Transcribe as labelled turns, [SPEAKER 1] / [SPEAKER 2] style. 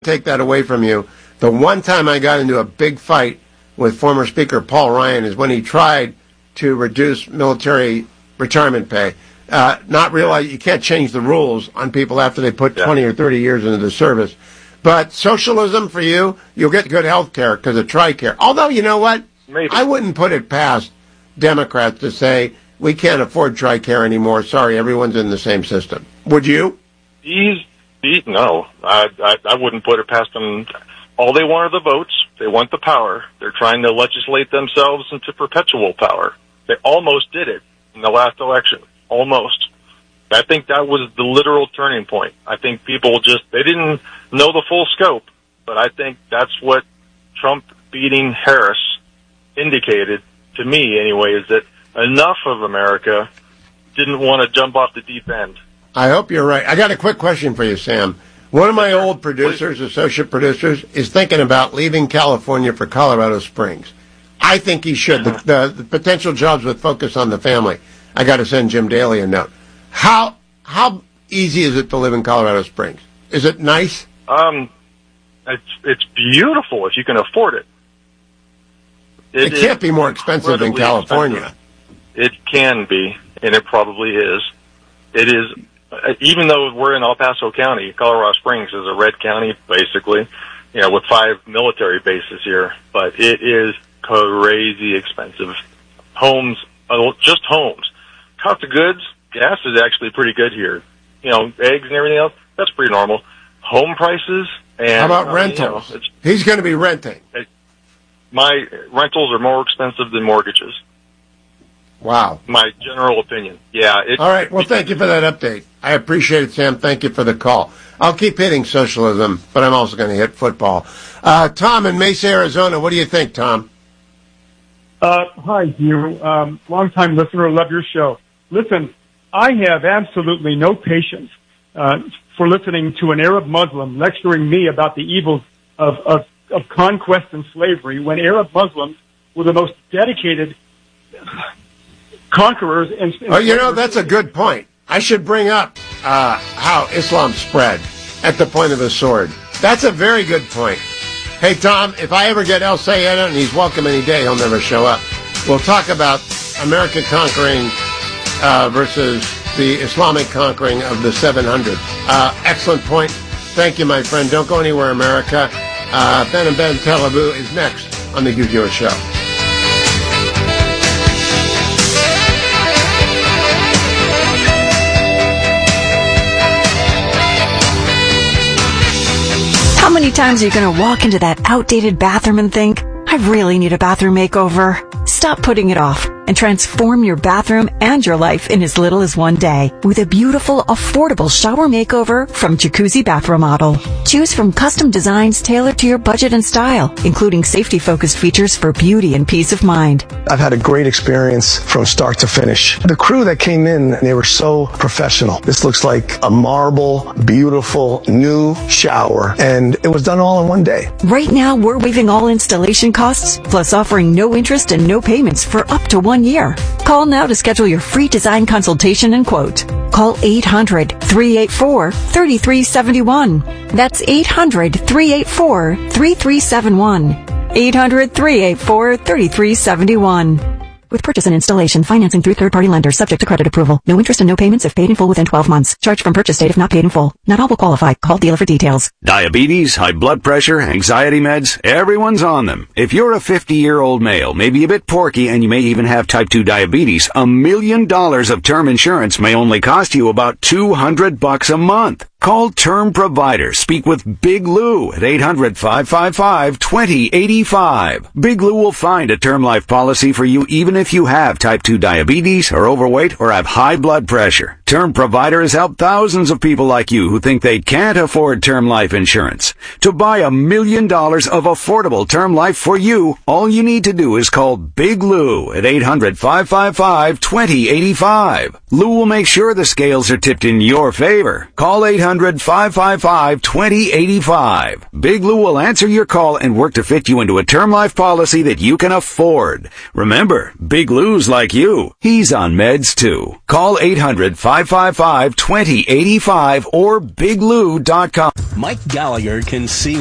[SPEAKER 1] take that away from you. The one time I got into a big fight with former Speaker Paul Ryan is when he tried to reduce military retirement pay. Not realize you can't change the rules on people after they put 20 or 30 years into the service. But socialism for you, you'll get good health care because of TRICARE. Although, you know what? Maybe. I wouldn't put it past Democrats to say, we can't afford TRICARE anymore. Sorry, everyone's in the same system. Would you?
[SPEAKER 2] No, I wouldn't put it past them. All they want are the votes. They want the power. They're trying to legislate themselves into perpetual power. They almost did it in the last election. Almost. I think that was the literal turning point. I think people they didn't know the full scope, but I think that's what Trump beating Harris indicated, to me anyway, is that enough of America didn't want to jump off the deep end.
[SPEAKER 1] I hope you're right. I got a quick question for you, Sam. One of my old producers, associate producers, is thinking about leaving California for Colorado Springs. I think he should. The potential jobs would focus on the family. I got to send Jim Daly a note. How easy is it to live in Colorado Springs? Is it nice?
[SPEAKER 2] It's beautiful if you can afford it.
[SPEAKER 1] It can't be more expensive than California.
[SPEAKER 2] It can be, and it probably is. It is. Even though we're in El Paso County, Colorado Springs is a red county, basically, with 5 military bases here. But it is crazy expensive. Homes, just homes. Cost of goods, gas is actually pretty good here. Eggs and everything else, that's pretty normal. Home prices and...
[SPEAKER 1] How about rentals? He's going to be renting.
[SPEAKER 2] My rentals are more expensive than mortgages.
[SPEAKER 1] Wow.
[SPEAKER 2] My general opinion. Yeah.
[SPEAKER 1] All right. Well, thank you for that update. I appreciate it, Sam. Thank you for the call. I'll keep hitting socialism, but I'm also going to hit football. Tom in Mesa, Arizona. What do you think, Tom?
[SPEAKER 3] Hi, Hugh. Long-time listener. Love your show. Listen, I have absolutely no patience for listening to an Arab Muslim lecturing me about the evils of conquest and slavery when Arab Muslims were the most dedicated conquerors.
[SPEAKER 1] That's a good point. I should bring up how Islam spread at the point of the sword. That's a very good point. Hey, Tom, if I ever get El Sayeda, and he's welcome any day, he'll never show up, we'll talk about America conquering versus the Islamic conquering of the 700s. Excellent point. Thank you, my friend. Don't go anywhere, America. Ben and Ben Tel Aviv is next on the Hugh Hewitt Show.
[SPEAKER 4] How many times are you going to walk into that outdated bathroom and think, I really need a bathroom makeover? Stop putting it off and transform your bathroom and your life in as little as one day with a beautiful, affordable shower makeover from Jacuzzi Bath Remodel. Choose from custom designs tailored to your budget and style, including safety-focused features for beauty and peace of mind.
[SPEAKER 5] I've had a great experience from start to finish. The crew that came in, they were so professional. This looks like a marble, beautiful, new shower, and it was done all in one day.
[SPEAKER 4] Right now, we're waiving all installation costs, plus offering no interest and no payments for up to 1 year. Call now to schedule your free design consultation and quote. Call 800-384-3371. That's 800-384-3371. 800-384-3371. With purchase and installation, financing through third-party lenders subject to credit approval. No interest and no payments if paid in full within 12 months. Charged from purchase date if not paid in full. Not all will qualify. Call dealer for details.
[SPEAKER 6] Diabetes, high blood pressure, anxiety meds, everyone's on them. If you're a 50-year-old male, maybe a bit porky, and you may even have type 2 diabetes, $1 million of term insurance may only cost you about $200 a month. Call Term Provider. Speak with Big Lou at 800-555-2085. Big Lou will find a term life policy for you even if you have type 2 diabetes, are overweight, or have high blood pressure. Term Provider has helped thousands of people like you who think they can't afford term life insurance. To buy $1 million of affordable term life for you, all you need to do is call Big Lou at 800-555-2085. Lou will make sure the scales are tipped in your favor. Call 800-555-2085. Big Lou will answer your call and work to fit you into a term life policy that you can afford. Remember, Big Lou's like you. He's on meds too. Call 800-555-2085. 555-2085 or biglou.com.
[SPEAKER 7] Mike Gallagher can see